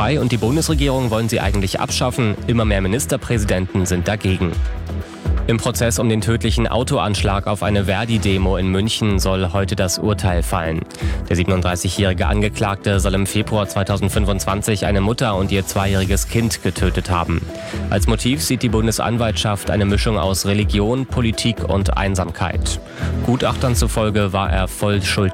frei und die Bundesregierung wollen sie eigentlich abschaffen. Immer mehr Ministerpräsidenten sind dagegen. Im Prozess um den tödlichen Autoanschlag auf eine Verdi-Demo in München soll heute das Urteil fallen. Der 37-jährige Angeklagte soll im Februar 2025 eine Mutter und ihr 2-jähriges Kind getötet haben. Als Motiv sieht die Bundesanwaltschaft eine Mischung aus Religion, Politik und Einsamkeit. Gutachtern zufolge war er voll schuld